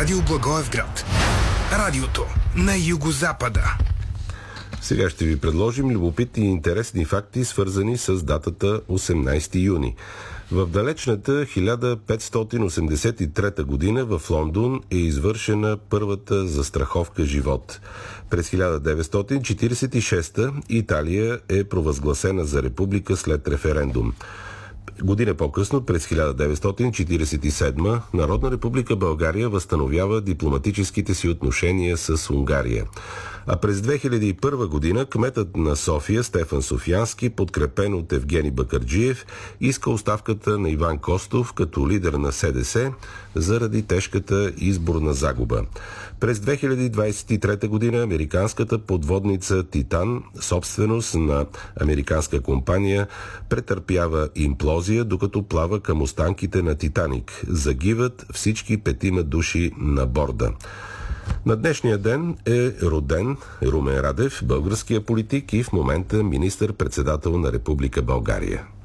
Радио Благоевград. Радиото на югозапада. Сега ще ви предложим любопитни и интересни факти, свързани с датата 18 юни. В далечната 1583 година в Лондон е извършена първата застраховка живот. През 1946 Италия е провъзгласена за република след референдум. Година по-късно, през 1947, Народна република България възстановява дипломатическите си отношения с Унгария. А през 2001 година кметът на София Стефан Софиянски, подкрепен от Евгени Бакърджиев, иска оставката на Иван Костов като лидер на СДС заради тежката изборна загуба. През 2023 година американската подводница Титан, собственост на американска компания, претърпява имплозия, докато плава към останките на Титаник. Загиват всички 5 души на борда. На днешния ден е роден Румен Радев, българския политик и в момента министър-председател на Република България.